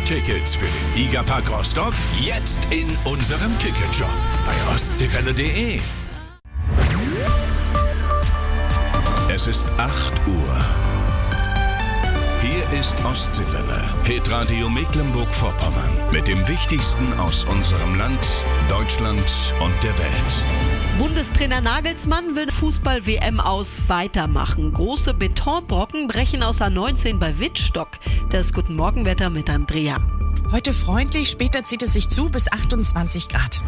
Tickets für den Gigapark Rostock jetzt in unserem Ticketshop bei ostseewelle.de. Es ist 8 Uhr. Hier ist Ostseewelle, Hitradio Mecklenburg-Vorpommern mit dem Wichtigsten aus unserem Land, Deutschland und der Welt. Bundestrainer Nagelsmann will Fußball-WM aus weitermachen. Große Betonbrocken brechen aus A19 bei Wittstock. Das Guten Morgenwetter mit Andrea. Heute freundlich, später zieht es sich zu bis 28 Grad.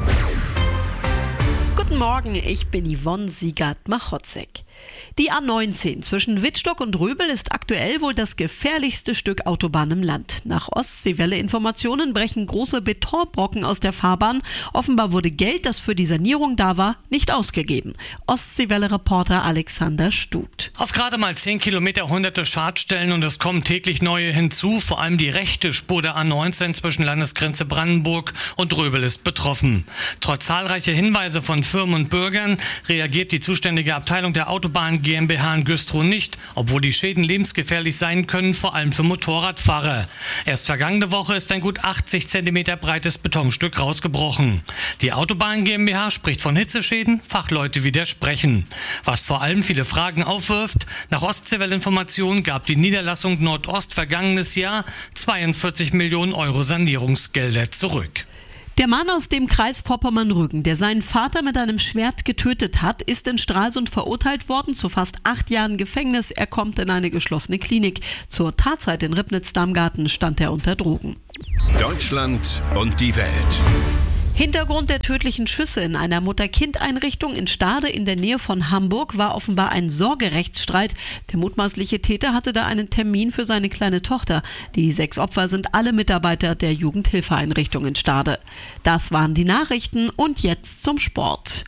Guten Morgen, ich bin Yvonne Siegert-Machotzek. Die A19 zwischen Wittstock und Röbel ist aktuell wohl das gefährlichste Stück Autobahn im Land. Nach Ostseewelle-Informationen brechen große Betonbrocken aus der Fahrbahn. Offenbar wurde Geld, das für die Sanierung da war, nicht ausgegeben. Ostseewelle-Reporter Alexander Stut. Auf gerade mal 10 Kilometer hunderte Schadstellen und es kommen täglich neue hinzu. Vor allem die rechte Spur der A19 zwischen Landesgrenze Brandenburg und Röbel ist betroffen. Trotz zahlreicher Hinweise von Firmen und Bürgern reagiert die zuständige Abteilung der Autobahn GmbH in Güstrow nicht, obwohl die Schäden lebensgefährlich sein können, vor allem für Motorradfahrer. Erst vergangene Woche ist ein gut 80 cm breites Betonstück rausgebrochen. Die Autobahn GmbH spricht von Hitzeschäden, Fachleute widersprechen. Was vor allem viele Fragen aufwirft: Nach Ostseewelle-Informationen gab die Niederlassung Nordost vergangenes Jahr 42 Millionen Euro Sanierungsgelder zurück. Der Mann aus dem Kreis Vorpommern-Rügen, der seinen Vater mit einem Schwert getötet hat, ist in Stralsund verurteilt worden zu fast 8 Jahren Gefängnis. Er kommt in eine geschlossene Klinik. Zur Tatzeit in Ribnitz-Damgarten stand er unter Drogen. Deutschland und die Welt. Hintergrund der tödlichen Schüsse in einer Mutter-Kind-Einrichtung in Stade in der Nähe von Hamburg war offenbar ein Sorgerechtsstreit. Der mutmaßliche Täter hatte da einen Termin für seine kleine Tochter. Die 6 Opfer sind alle Mitarbeiter der Jugendhilfeeinrichtung in Stade. Das waren die Nachrichten und jetzt zum Sport.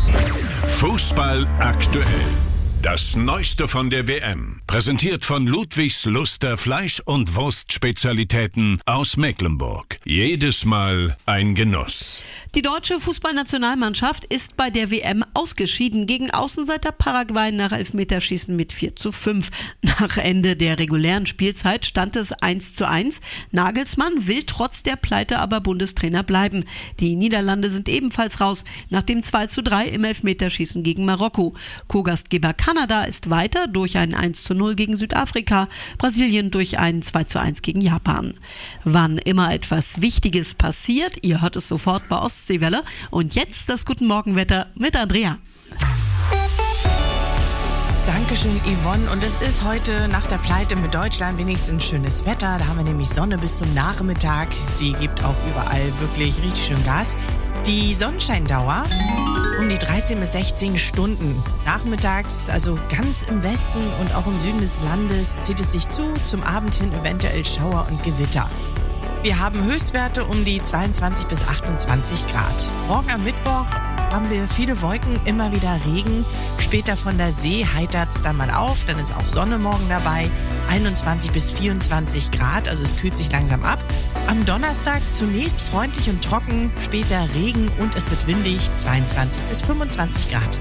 Fußball aktuell. Das Neueste von der WM. Präsentiert von Ludwigs Luster Fleisch- und Wurstspezialitäten aus Mecklenburg. Jedes Mal ein Genuss. Die deutsche Fußballnationalmannschaft ist bei der WM ausgeschieden gegen Außenseiter Paraguay nach Elfmeterschießen mit 4:5. Nach Ende der regulären Spielzeit stand es 1:1. Nagelsmann will trotz der Pleite aber Bundestrainer bleiben. Die Niederlande sind ebenfalls raus nach dem 2:3 im Elfmeterschießen gegen Marokko. Co-Gastgeber Kanada ist weiter durch ein 1:0 gegen Südafrika, Brasilien durch ein 2:1 gegen Japan. Wann immer etwas Wichtiges passiert, ihr hört es sofort bei Ostseewelle. Und jetzt das Guten Morgenwetter mit Andrea. Dankeschön, Yvonne. Und es ist heute nach der Pleite mit Deutschland wenigstens schönes Wetter. Da haben wir nämlich Sonne bis zum Nachmittag. Die gibt auch überall wirklich richtig schön Gas. Die Sonnenscheindauer um die 13 bis 16 Stunden. Nachmittags, also ganz im Westen und auch im Süden des Landes, zieht es sich zu. Zum Abend hin eventuell Schauer und Gewitter. Wir haben Höchstwerte um die 22 bis 28 Grad. Morgen am Mittwoch haben wir viele Wolken, immer wieder Regen. Später von der See heitert es dann mal auf, dann ist auch Sonne morgen dabei. 21 bis 24 Grad, also es kühlt sich langsam ab. Am Donnerstag zunächst freundlich und trocken, später Regen und es wird windig, 22 bis 25 Grad.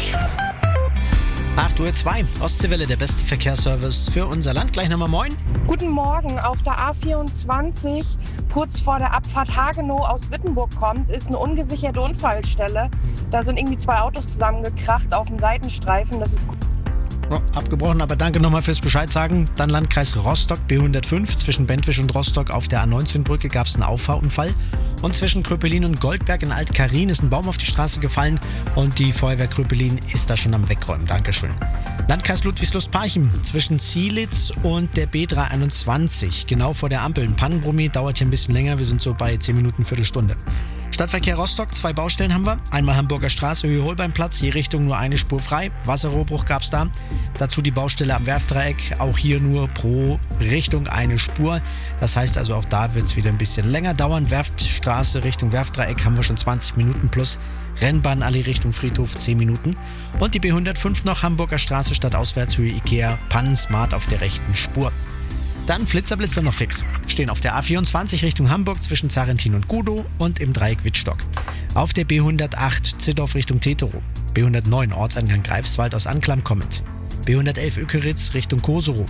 8:02 Uhr, Ostseewelle, der beste Verkehrsservice für unser Land. Gleich nochmal moin. Guten Morgen. Auf der A24, kurz vor der Abfahrt Hagenow aus Wittenburg kommt, ist eine ungesicherte Unfallstelle. Da sind irgendwie 2 Autos zusammengekracht auf dem Seitenstreifen. Das ist Oh, abgebrochen, aber danke nochmal fürs Bescheid sagen. Dann Landkreis Rostock, B105, zwischen Bentwisch und Rostock auf der A19-Brücke gab es einen Auffahrunfall. Und zwischen Kröpelin und Goldberg in Alt-Karin ist ein Baum auf die Straße gefallen und die Feuerwehr Kröpelin ist da schon am Wegräumen. Dankeschön. Landkreis Ludwigslust-Parchim, zwischen Zielitz und der B321, genau vor der Ampel. Ein Pannenbrummi, dauert hier ein bisschen länger, wir sind so bei 10 Minuten, Viertelstunde. Stadtverkehr Rostock, 2 Baustellen haben wir. Einmal Hamburger Straße, Höhe Holbeinplatz, je Richtung nur eine Spur frei. Wasserrohrbruch gab es da. Dazu die Baustelle am Werftdreieck, auch hier nur pro Richtung eine Spur. Das heißt also, auch da wird es wieder ein bisschen länger dauern. Werftstraße Richtung Werftdreieck haben wir schon 20 Minuten plus Rennbahnallee Richtung Friedhof 10 Minuten. Und die B105 noch, Hamburger Straße Stadtauswärtshöhe Ikea, Pannensmart auf der rechten Spur. Dann Flitzer noch fix. Stehen auf der A24 Richtung Hamburg zwischen Zarentin und Gudow und im Dreieck Wittstock. Auf der B108 Zittdorf Richtung Teterow. B109 Ortseingang Greifswald aus Anklam kommend. B111 Ökeritz Richtung Koserow.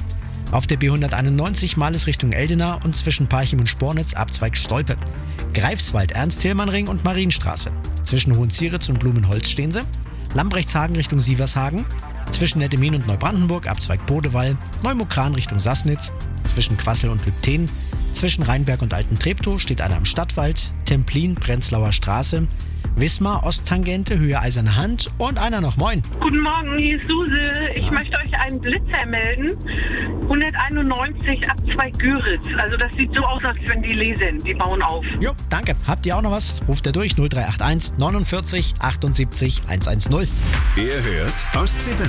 Auf der B191 Males Richtung Eldena und zwischen Parchim und Spornitz Abzweig Stolpe. Greifswald, Ernst-Thälmann-Ring und Marienstraße. Zwischen Hohenzieritz und Blumenholz stehen sie. Lambrechtshagen Richtung Sievershagen. Zwischen Nettemin und Neubrandenburg Abzweig Bodewall. Neumokran Richtung Sassnitz. Zwischen Quassel und Lübten. Zwischen Rheinberg und Alten-Treptow steht einer am Stadtwald. Templin, Prenzlauer Straße. Wismar, Osttangente, Höhe Eiserne Hand und einer noch. Moin. Guten Morgen, hier ist Suse. Ich möchte euch einen Blitzer melden. 191 Abzweig Güritz. Also das sieht so aus, als wenn die lesen. Die bauen auf. Jo, danke. Habt ihr auch noch was? Ruft ihr durch 0381 49 78 110. Ihr hört Ostseewelle.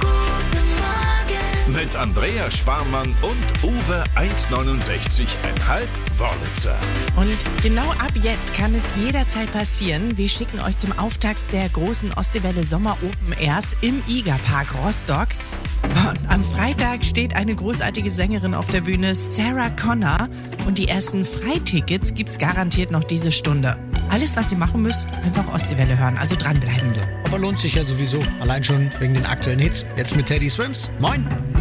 Mit Andrea Sparmann und Uwe 1,69,5 Wörlitzer. Und genau ab jetzt kann es jederzeit passieren. Wir schicken euch zum Auftakt der großen Ostseewelle Sommer Open Airs im IGA-Park Rostock. Und am Freitag steht eine großartige Sängerin auf der Bühne, Sarah Connor. Und die ersten Freitickets gibt's garantiert noch diese Stunde. Alles, was ihr machen müsst, einfach Ostseewelle hören, also dranbleiben. Aber lohnt sich ja sowieso. Allein schon wegen den aktuellen Hits. Jetzt mit Teddy Swims. Moin.